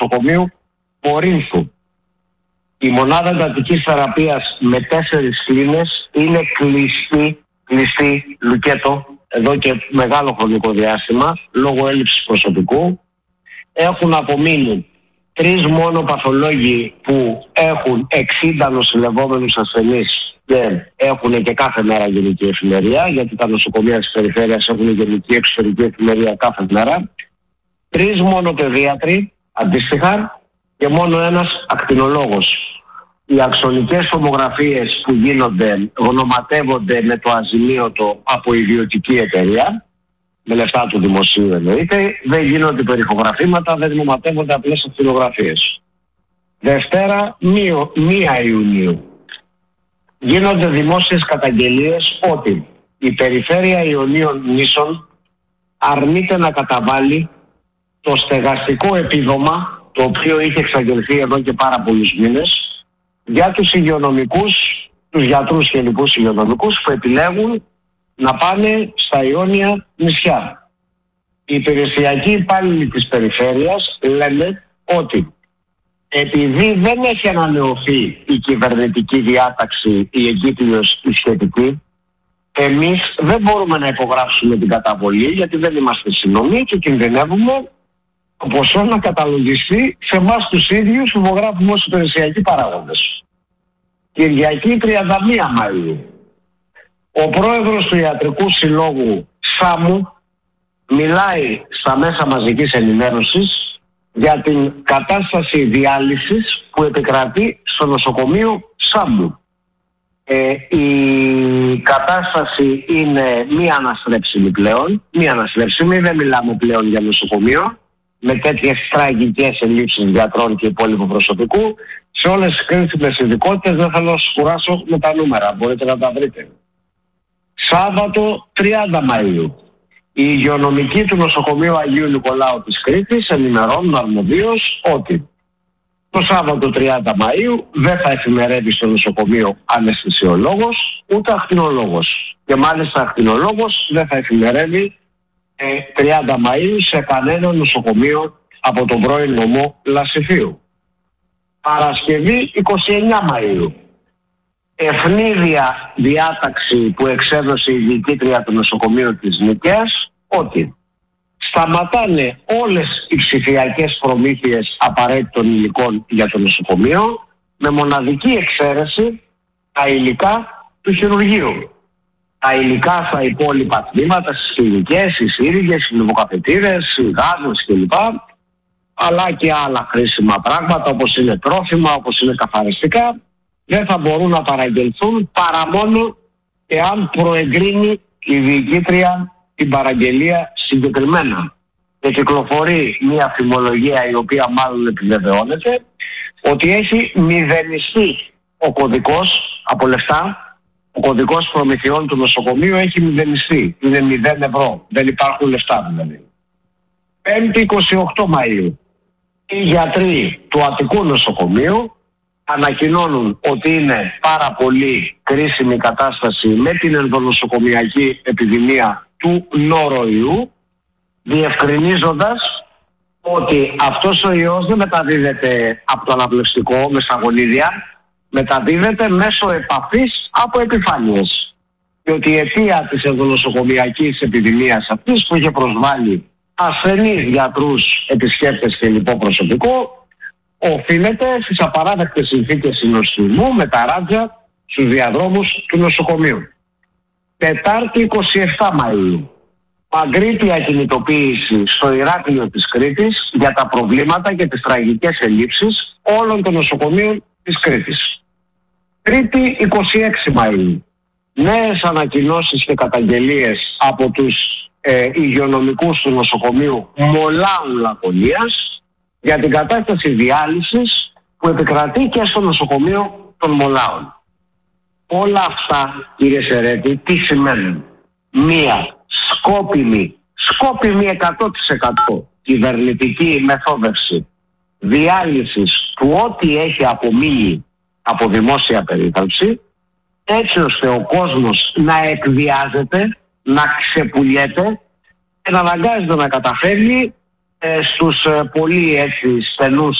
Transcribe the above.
νοσοκομείου Κορίνθου. Η μονάδα εντατικής θεραπείας με 4 κλίνες είναι κλειστή, Λουκέτο, εδώ και μεγάλο χρονικό διάστημα, λόγω έλλειψης προσωπικού. Έχουν απομείνει 3 μόνο παθολόγοι που έχουν 60 νοσηλευόμενους ασθενείς και έχουν και κάθε μέρα γενική εφημερία, γιατί τα νοσοκομεία της περιφέρειας έχουν γενική εξωτερική εφημερία κάθε μέρα. 3 μόνο παιδίατροι αντίστοιχα και μόνο ένας ακτινολόγος. Οι αξονικές τομογραφίες που γίνονται γνωματεύονται με το αζημίωτο από ιδιωτική εταιρεία, με λεφτά του δημοσίου εννοείται, δεν γίνονται περιχογραφήματα, δεν γνωματεύονται απλές ακτινογραφίες. Δευτέρα 1 Ιουνίου γίνονται δημόσιες καταγγελίες ότι η περιφέρεια Ιωνίων Νήσων αρνείται να καταβάλει το στεγαστικό επίδομα, το οποίο είχε εξαγγελθεί εδώ και πάρα πολλούς μήνες, για τους υγειονομικούς, τους γιατρούς και λοιπούς υγειονομικούς που επιλέγουν να πάνε στα Ιόνια νησιά. Οι υπηρεσιακοί υπάλληλοι της περιφέρειας λένε ότι επειδή δεν έχει ανανεωθεί η κυβερνητική διάταξη, η εγκύκλειος η σχετική, εμείς δεν μπορούμε να υπογράψουμε την καταβολή γιατί δεν είμαστε συνομοί και κινδυνεύουμε το ποσό να καταλογιστεί σε εμάς τους ίδιους που υπογράφουμε ως υπηρεσιακοί παράγοντες. Κυριακή 31 Μαΐου. Ο πρόεδρος του Ιατρικού Συλλόγου Σάμου μιλάει στα μέσα μαζικής ενημέρωσης για την κατάσταση διάλυσης που επικρατεί στο νοσοκομείο Σάμου. Η κατάσταση είναι μη αναστρέψιμη πλέον, δεν μιλάμε πλέον για νοσοκομείο, με τέτοιες τραγικές ελλείψεις γιατρών και υπόλοιπου προσωπικού. Σε όλες τις κρίσιμες ειδικότητες δεν θέλω να σας κουράσω με τα νούμερα, μπορείτε να τα βρείτε. Σάββατο 30 Μαΐου. Οι υγειονομικοί του νοσοκομείου Αγίου Νικολάου της Κρήτης ενημερώνουν αρμοδίως ότι το Σάββατο 30 Μαΐου δεν θα εφημερεύει στο νοσοκομείο αναισθησιολόγος ούτε ακτινολόγος. Και μάλιστα ακτινολόγος δεν θα εφημερεύει 30 Μαΐου σε κανένα νοσοκομείο από τον πρώην νομό Λασιφίου. Παρασκευή 29 Μαΐου. Ευνίδια διάταξη που εξέδωσε η διοικήτρια του νοσοκομείου της Νικαίας ότι σταματάνε όλες οι ψηφιακές προμήθειες απαραίτητων υλικών για το νοσοκομείο με μοναδική εξαίρεση τα υλικά του χειρουργείου. Τα υλικά στα υπόλοιπα τμήματα, στις κλινικές, οι σύριγγες, οι λιμοκαθετήρες, οι γάζες κλπ. Αλλά και άλλα χρήσιμα πράγματα όπως είναι τρόφιμα, όπως είναι καθαριστικά, δεν θα μπορούν να παραγγελθούν παρά μόνο εάν προεγκρίνει η διοικήτρια την παραγγελία συγκεκριμένα. Και κυκλοφορεί μια φημολογία η οποία μάλλον επιβεβαιώνεται ότι έχει μηδενιστεί ο κωδικός από λεφτά. Ο κωδικός προμηθειών του νοσοκομείου έχει μηδενιστεί. Είναι 0 ευρώ. Δεν υπάρχουν λεφτά δηλαδή. 5η 28 Μαΐου. Οι γιατροί του Αττικού νοσοκομείου ανακοινώνουν ότι είναι πάρα πολύ κρίσιμη κατάσταση με την ενδονοσοκομιακή επιδημία του νόροϊού, διευκρινίζοντας ότι αυτός ο ιός δεν μεταδίδεται από το αναπνευστικό με στα γονίδια, μεταδίδεται μέσω επαφής από επιφάνειες. Και ότι η αιτία της ενδονοσοκομιακής επιδημίας αυτής που είχε προσβάλει ασθενείς γιατρούς, επισκέπτες και λοιπό προσωπικό οφείλεται στις απαράδεκτες συνθήκες συνοστισμού με τα ράτζα στους διαδρόμους του νοσοκομείου. Τετάρτη 27 Μαΐου. Παγκρίτια κινητοποίηση στο Ηράκλειο της Κρήτης για τα προβλήματα και τις τραγικές ελλείψεις όλων των νοσοκομείων της Κρήτης. Τρίτη 26 Μαΐου. Νέες ανακοινώσεις και καταγγελίες από τους υγειονομικούς του νοσοκομείου Μολάου Λακωνίας για την κατάσταση διάλυσης που επικρατεί και στο νοσοκομείο των Μολάων. Όλα αυτά, κύριε Σερέτη, τι σημαίνουν? Μία σκόπιμη 100% κυβερνητική μεθόδευση διάλυσης του ό,τι έχει απομείνει από δημόσια περίθαλψη, έτσι ώστε ο κόσμος να εκβιάζεται, να ξεπουλιέται και να αναγκάζεται να καταφέρει στους πολύ έτσι στενούς